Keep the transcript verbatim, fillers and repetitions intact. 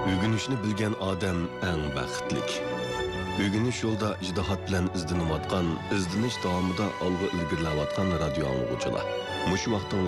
O'rganishni bilgan odam eng baxtlik. O'rganish yo'lda ijtihod bilan izlanayotgan, izlanish davomida olg'a ilgarilayotgan radio anglovchilar. Mush vaqtda